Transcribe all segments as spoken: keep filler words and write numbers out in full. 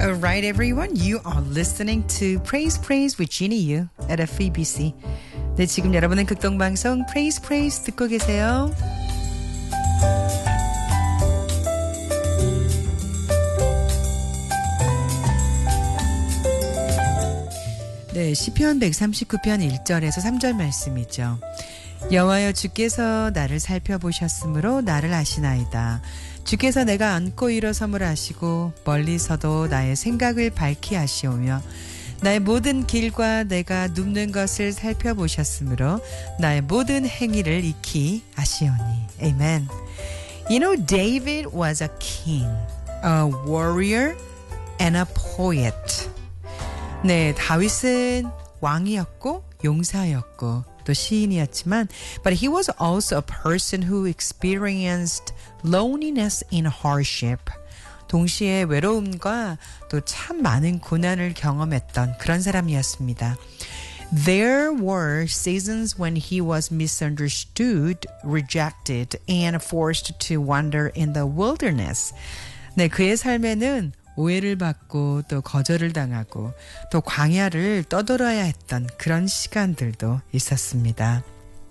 All right, everyone. You are listening to Praise Praise with Jeannie Yu at F E B C. 네, 지금 여러분은 극동방송 Praise Praise 듣고 계세요. 네, 시편 백삼십구 편 일 절에서 삼 절 말씀이죠. 여호와여 주께서 나를 살펴보셨으므로 나를 아시나이다. 주께서 내가 앉고 일어섬을 아시고 멀리서도 나의 생각을 밝히 아시오며 나의 모든 길과 내가 눕는 것을 살펴보셨으므로 나의 모든 행위를 익히 아시오니. Amen. You know, David was a king, a warrior, and a poet. 네, 다윗은 왕이었고 용사였고 또 시인이었지만 but he was also a person who experienced loneliness and hardship. 동시에 외로움과 또 참 많은 고난을 경험했던 그런 사람이었습니다. There were seasons when he was misunderstood, rejected, and forced to wander in the wilderness. 네, 그의 삶에는 오해를 받고 또 거절을 당하고 또 광야를 떠돌아야 했던 그런 시간들도 있었습니다.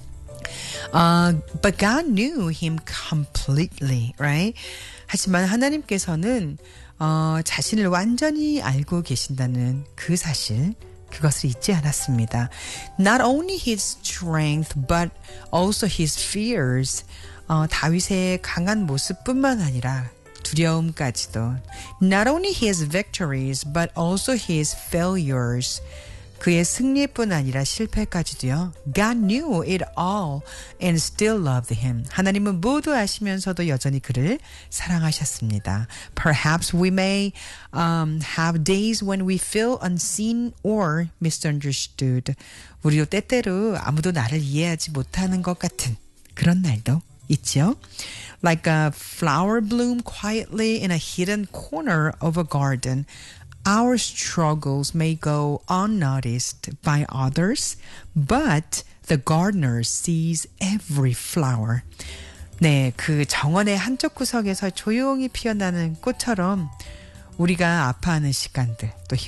Uh, but God knew him completely, right? 하지만 하나님께서는 어, 자신을 완전히 알고 계신다는 그 사실, 그것을 잊지 않았습니다. Not only his strength, but also his fears. 어, 다윗의 강한 모습뿐만 아니라 두려움까지도. Not only his victories, but also his failures. 그의 승리뿐 아니라 실패까지도요. God knew it all and still loved him. 하나님은 모두 아시면서도 여전히 그를 사랑하셨습니다. Perhaps we may um, have days when we feel unseen or misunderstood. 우리도 때때로 아무도 나를 이해하지 못하는 것 같은 그런 날도 있죠. Like a flower bloom quietly in a hidden corner of a garden. Our struggles may go unnoticed by others, but the gardener sees every flower. 네, 그 정원의 한쪽 구석에서 조용히 피어나는 꽃처럼 우리가 아파하는 시간들, 또